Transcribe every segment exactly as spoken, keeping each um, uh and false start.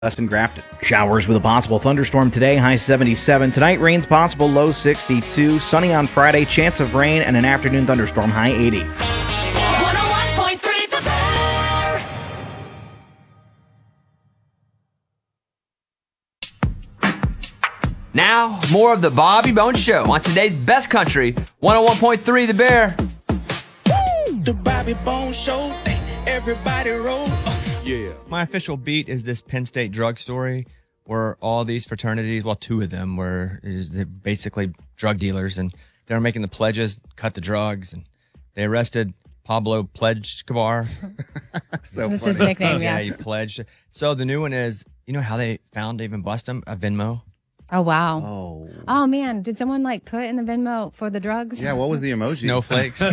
West and Grafton. Showers with a possible thunderstorm today, high seventy-seven. Tonight, rain's possible, low sixty-two. Sunny on Friday, chance of rain and an afternoon thunderstorm, high eighty. one oh one point three The Bear. Now, more of the Bobby Bones Show on today's best country, one oh one point three The Bear. The Bobby Bones Show, everybody roll. Yeah. My official beat is this Penn State drug story where all these fraternities, well, two of them were they're basically drug dealers, and they were making the pledges, cut the drugs, and they arrested Pablo Pledge Cabar. So That's funny. his nickname, Yeah, yes. he pledged. So the new one is, you know how they found to even bust him? A Venmo. Oh, wow. Oh. Oh, man. Did someone like put in the Venmo for the drugs? Yeah, what was the emoji? Snowflakes.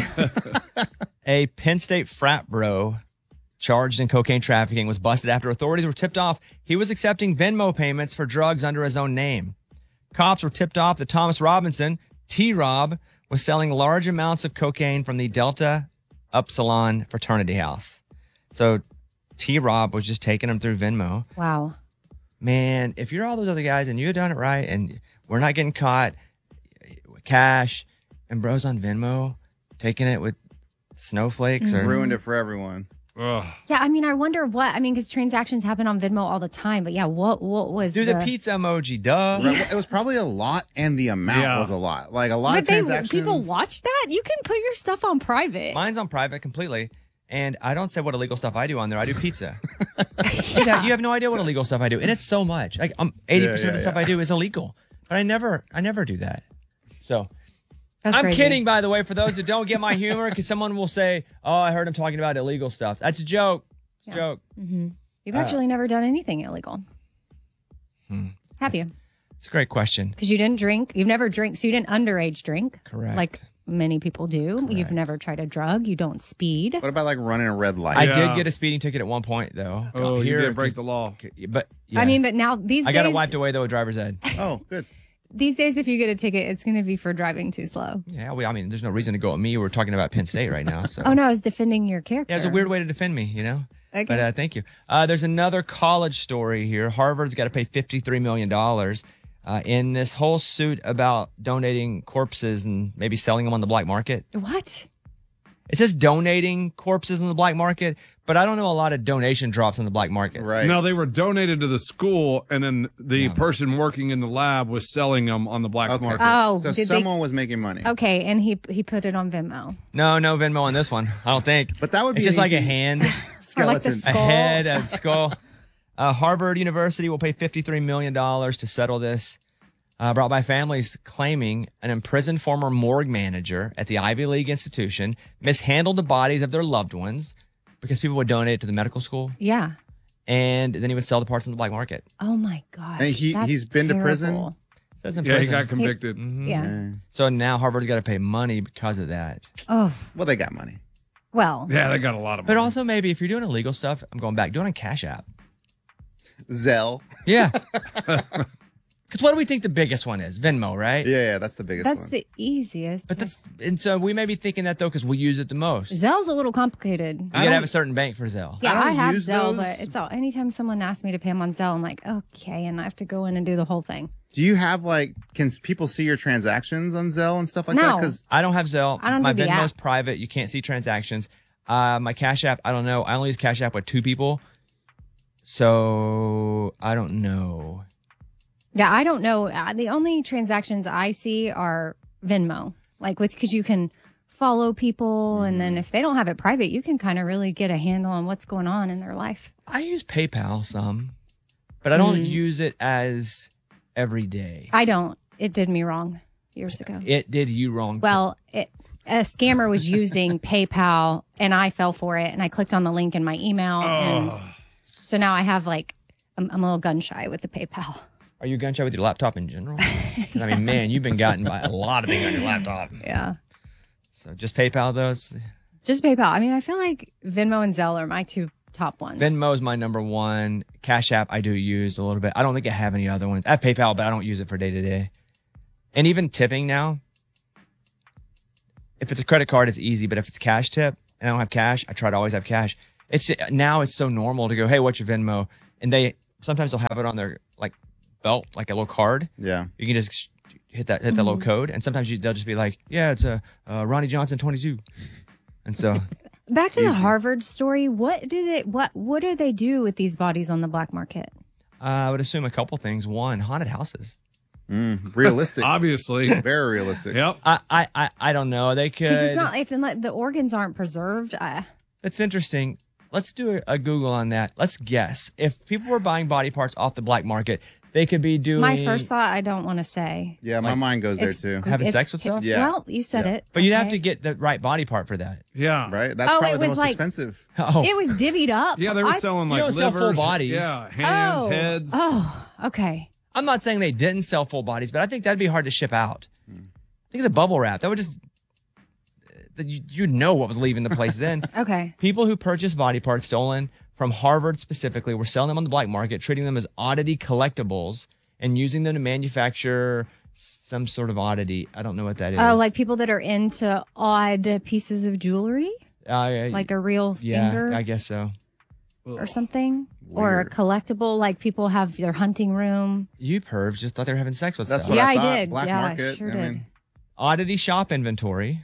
A Penn State frat bro charged in cocaine trafficking was busted after authorities were tipped off he was accepting Venmo payments for drugs under his own name. Cops were tipped off that Thomas Robinson, T-Rob, was selling large amounts of cocaine from the Delta Upsilon fraternity house. So T-Rob was just taking them through Venmo. Wow. Man, if you're all those other guys and you had done it right and we're not getting caught, cash and bros on Venmo taking it with snowflakes or Ruined it for everyone. Yeah, I mean, I wonder what, I mean, because transactions happen on Venmo all the time, but yeah, what what was do the, the pizza emoji, duh. Right, it was probably a lot, and the amount Yeah. was a lot. Like a lot But of they, transactions. people watch that? You can put your stuff on private. Mine's on private completely. And I don't say what illegal stuff I do on there. I do pizza. yeah. You have no idea what illegal stuff I do. And it's so much. Like um, eighty percent Yeah, of the yeah, stuff yeah. I do is illegal. But I never I never do that. So That's I'm crazy. kidding, by the way, for those that don't get my humor, because someone will say, oh, I heard him talking about illegal stuff. That's a joke. It's a Yeah. joke. hmm You've Uh, actually never done anything illegal. Hmm. Have you? It's a great question. Because you didn't drink. You've never drank, so you didn't underage drink. Correct. Like many people do. You've never tried a drug. You don't speed. What about like running a red light? I Yeah. did get a speeding ticket at one point, though. Oh, you Here, did break 'cause- the law. But yeah. I mean, but now these I days, got it wiped away, though, with driver's ed. Oh, good. these days, if you get a ticket, it's going to be for driving too slow. Yeah, well, I mean, there's no reason to go at me. We're talking about Penn State right now. So. Oh no, I was defending your character. Yeah, it's a weird way to defend me, you know? Okay. But uh, thank you. Uh, there's another college story here. Harvard's got to pay fifty-three million dollars uh, in this whole suit about donating corpses and maybe selling them on the black market. What? It says donating corpses on the black market, but I don't know a lot of donation drops on the black market. Right. No, they were donated to the school, and then the person working in the lab was selling them on the black Okay. market. Oh, so did someone was making money. they? Okay, and he he put it on Venmo. No, no Venmo on this one. I don't think. But that would be It's just an like a easy hand. Or like the skeleton. A skull. head, a skull. Uh, Harvard University will pay fifty-three million dollars to settle this, uh, brought by families claiming an imprisoned former morgue manager at the Ivy League institution mishandled the bodies of their loved ones because people would donate to the medical school, Yeah. and then he would sell the parts in the black market. Oh my gosh. And he- that's he's been to prison? terrible. It says in Yeah, he prison. got convicted. Mhm. Yeah. So now Harvard's got to pay money because of that. Oh Well, they got money. well. Yeah, they got a lot of But money. also maybe if you're doing illegal stuff, I'm going back, do it on Cash App. Zelle. Yeah. Because what do we think the biggest one is? Venmo, right? Yeah, yeah, that's the biggest That's one. the easiest. But that's and so we may be thinking that though because we use it the most. You Zelle's a little complicated. gotta have a certain bank for Zelle. Yeah, I don't I, have use Zelle, those. but it's all anytime someone asks me to pay them on Zelle, I'm like, okay, and I have to go in and do the whole thing. Do you have like, can people see your transactions on Zelle and stuff like that? No. Because I don't have Zelle. I don't My do the Venmo's app. private. You can't see transactions. Uh, my Cash App, I don't know. I only use Cash App with two people, so I don't know. Yeah, I don't know. Uh, The only transactions I see are Venmo, like with because you can follow people, and then if they don't have it private, you can kind of really get a handle on what's going on in their life. I use PayPal some, but I don't use it as every day. I don't. It did me wrong years ago. It did you wrong. Well, it, a scammer was using PayPal, and I fell for it, and I clicked on the link in my email, and so now I have like I'm, I'm a little gun shy with the PayPal. Are you gun shy with your laptop in general? 'Cause, I mean, man, you've been gotten by a lot of things on your laptop. Yeah. So just PayPal those. Just PayPal. I mean, I feel like Venmo and Zelle are my two top ones. Venmo's my number one. Cash App I do use a little bit. I don't think I have any other ones. I have PayPal, but I don't use it for day to day. And even tipping now, if it's a credit card, it's easy. But if it's cash tip and I don't have cash, I try to always have cash. It's now it's so normal to go, hey, what's your Venmo? And they sometimes they'll have it on their like belt, like a little card. Yeah. You can just sh- hit that hit that little code, and sometimes you, they'll just be like, "Yeah, it's a uh, Ronnie Johnson twenty-two," and so Back to the Harvard story. What do they what what do they do with these bodies on the black market? uh, I would assume a couple things. One, haunted houses. Mm, realistic. Obviously. Very realistic. Yep. I, I I I don't know. They could. Because it's not if the, the organs aren't preserved. Uh, That's interesting. Let's do a, a Google on that. Let's guess. If people were buying body parts off the black market, they could be doing. my first thought, I don't want to say. Yeah, my Like, mind goes there It's too. Having it's sex with t- stuff? Yeah. Well, you said Yeah. it. But you'd have Okay. to get the right body part for that. Yeah. Right? That's Oh, probably it the was most like- expensive. Oh, It was divvied up. Yeah, they were I- selling You like don't sell full livers. bodies. Yeah, hands, oh. heads. Oh, okay. I'm not saying they didn't sell full bodies, but I think that'd be hard to ship out. Think of the bubble wrap. That would just that you you'd know what was leaving the place then. Okay. People who purchased body parts stolen from Harvard specifically were selling them on the black market, treating them as oddity collectibles, and using them to manufacture some sort of oddity. I don't know what that is. Oh, like people that are into odd pieces of jewelry, uh, like a real yeah, finger I guess so. or something, or a collectible, like people have their hunting room. You pervs just thought they were having sex with That's stuff. what Yeah, I I thought. did. Black Yeah, I market. sure I did. mean, Oddity shop inventory.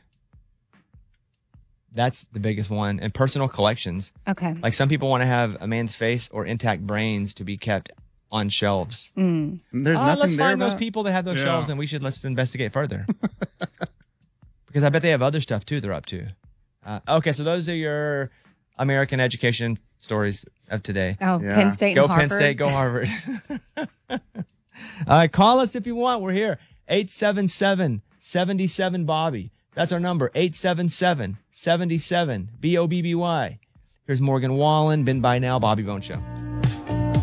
That's the biggest one. And personal collections. Okay. Like some people want to have a man's face or intact brains to be kept on shelves. Mm. there's Uh, nothing let's there find those about- people that have those Yeah. shelves, and we should let's investigate further. Because I bet they have other stuff too they're up to. Uh, okay, so those are your American education stories of today. Oh, Yeah. Penn State Go and Harvard. Penn State, go Harvard. uh, call us if you want. We're here. eight seven seven, seven seven, Bobby. That's our number. eight seven seven, seven seven, B O B B Y. Here's Morgan Wallen. Been by now, Bobby Bone Show.